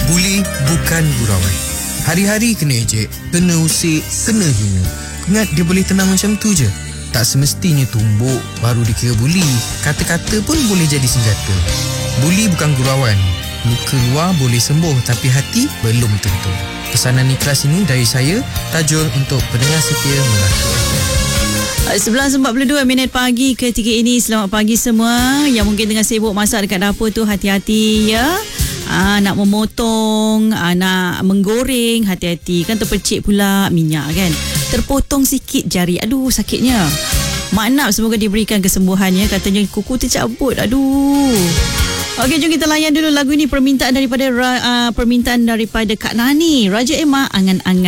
Buli bukan gurauan. Hari-hari kena ejek, kena usik, kena hina. Ingat dia boleh tenang macam tu je? Tak semestinya tumbuk baru dikira buli. Kata-kata pun boleh jadi senjata. Buli bukan gurauan. Luka luar boleh sembuh, tapi hati belum tentu. Pesanan ikhlas ini dari saya, Tajul, untuk pendengar setia Melaka. 11.42 minit pagi ketika ini. Selamat pagi semua yang mungkin tengah sibuk masak dekat dapur tu. Hati-hati ya. Nak memotong, nak menggoreng, hati-hati. Kan terpercik pula minyak kan. Terpotong sikit jari. Aduh, sakitnya. Mak Nap semoga diberikan kesembuhannya. Katanya kuku tercabut. Aduh. Okey, jom kita layan dulu lagu ini. Permintaan daripada Kak Nani, Raja Emma, Angan-Angan.